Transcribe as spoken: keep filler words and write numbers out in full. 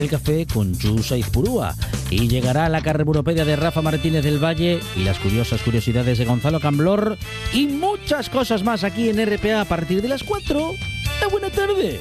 El café con Chus Aizpurúa y llegará la carburopedia de Rafa Martínez del Valle y las curiosas curiosidades de Gonzalo Camblor y muchas cosas más aquí en R P A a partir de las cuatro. ¡Buena tarde!